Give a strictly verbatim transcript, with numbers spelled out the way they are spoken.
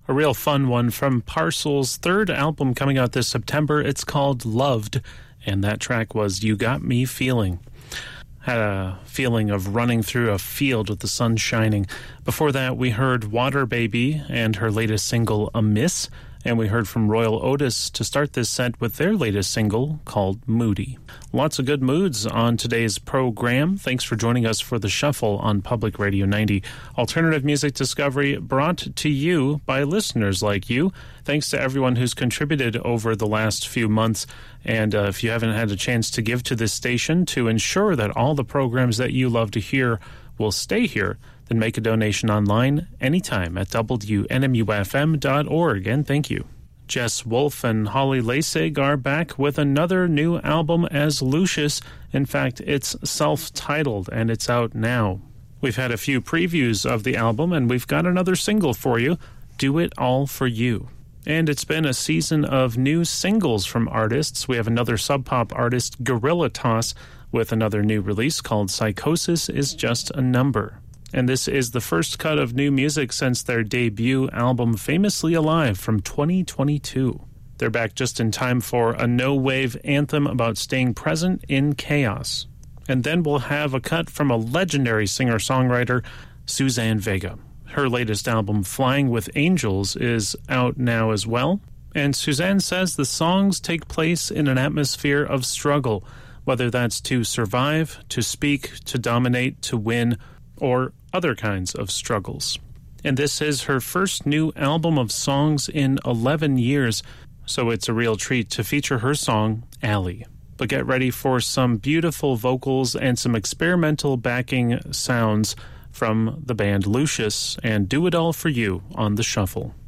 a real fun one from Parcel's third album coming out this September. It's called Loved, and that track was You Got Me Feeling. Had a feeling of running through a field with the sun shining. Before that, we heard Water Baby and her latest single, Amiss, and we heard from Royal Otis to start this set with their latest single called Moody. Lots of good moods on today's program. Thanks for joining us for The Shuffle on Public Radio ninety. Alternative music discovery brought to you by listeners like you. Thanks to everyone who's contributed over the last few months. And uh, if you haven't had a chance to give to this station to ensure that all the programs that you love to hear will stay here, then make a donation online anytime at W N M U F M dot org. And thank you. Jess Wolfe and Holly Lasig are back with another new album as Lucius. In fact, it's self-titled and it's out now. We've had a few previews of the album and we've got another single for you, Do It All For You. And it's been a season of new singles from artists. We have another sub-pop artist, Gorilla Toss, with another new release called Psychosis Is Just a Number. And this is the first cut of new music since their debut album Famously Alive from twenty twenty-two. They're back just in time for a no-wave anthem about staying present in chaos. And then we'll have a cut from a legendary singer-songwriter, Suzanne Vega. Her latest album, Flying with Angels, is out now as well. And Suzanne says the songs take place in an atmosphere of struggle, whether that's to survive, to speak, to dominate, to win, or other kinds of struggles. And this is her first new album of songs in eleven years, so it's a real treat to feature her song, Alley. But get ready for some beautiful vocals and some experimental backing sounds from the band Lucius and Do It All For You on The Shuffle.